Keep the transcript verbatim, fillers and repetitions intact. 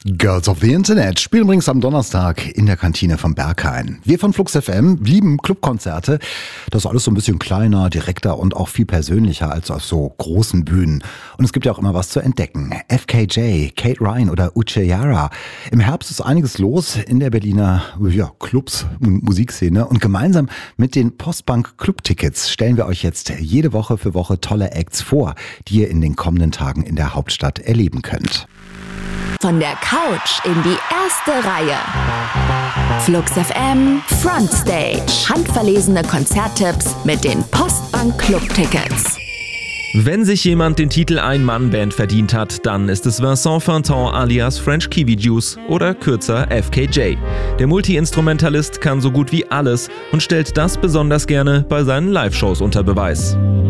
Girls of the Internet spielen übrigens am Donnerstag in der Kantine vom Berghain. Wir von Flux F M lieben Clubkonzerte. Das ist alles so ein bisschen kleiner, direkter und auch viel persönlicher als auf so großen Bühnen. Und es gibt ja auch immer was zu entdecken. F K J, Kate Ryan oder Uche Yara. Im Herbst ist einiges los in der Berliner ja, Clubs- und Musikszene. Und gemeinsam mit den Postbank Club-Tickets stellen wir euch jetzt jede Woche für Woche tolle Acts vor, die ihr in den kommenden Tagen in der Hauptstadt erleben könnt. Von der Couch in die erste Reihe. Flux F M Frontstage. Handverlesene Konzerttipps mit den Postbank Club-Tickets. Wenn sich jemand den Titel Ein-Mann-Band verdient hat, dann ist es Vincent Fantin alias French Kiwi Juice oder kürzer F K J. Der Multi-Instrumentalist kann so gut wie alles und stellt das besonders gerne bei seinen Live-Shows unter Beweis.